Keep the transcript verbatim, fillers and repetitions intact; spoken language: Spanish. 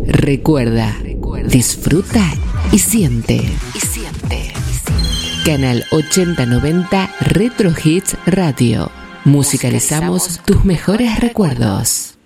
Recuerda, disfruta y siente. Y siente. Canal ochenta noventa Retro Hits Radio. Musicalizamos tus mejores recuerdos.